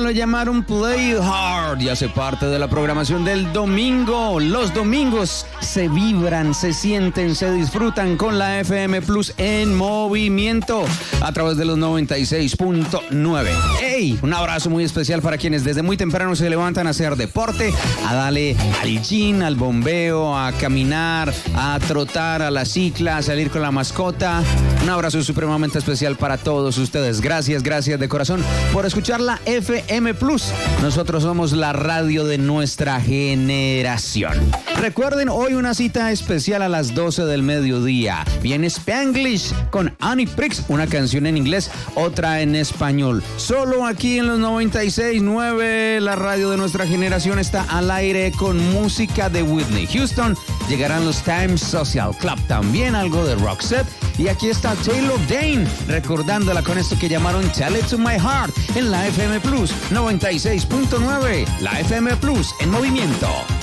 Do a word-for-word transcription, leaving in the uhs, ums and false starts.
lo llamaron Play Hard y hace parte de la programación del domingo. Los domingos se vibran, se sienten, se disfrutan con la F M Plus en movimiento a través de los noventa y seis punto nueve. ¡Hey! Un abrazo muy especial para quienes desde muy temprano se levantan a hacer deporte, a darle al gym, al bombeo, a caminar, a trotar, a la cicla, a salir con la mascota. Un abrazo supremamente especial para todos ustedes. Gracias, gracias de corazón por escuchar la F M Plus. Nosotros somos la radio de nuestra generación. Recuerden, hoy una cita especial a las doce del mediodía. Viene Spanglish con Annie Prix, una canción en inglés, otra en español. Solo aquí en los noventa y seis punto nueve, la radio de nuestra generación está al aire con música de Whitney Houston. Llegarán los Times Social Club, también algo de Roxette. Y aquí está Taylor Dayne, recordándola con esto que llamaron Tell It to My Heart en la F M Plus noventa y seis punto nueve. La F M Plus en movimiento.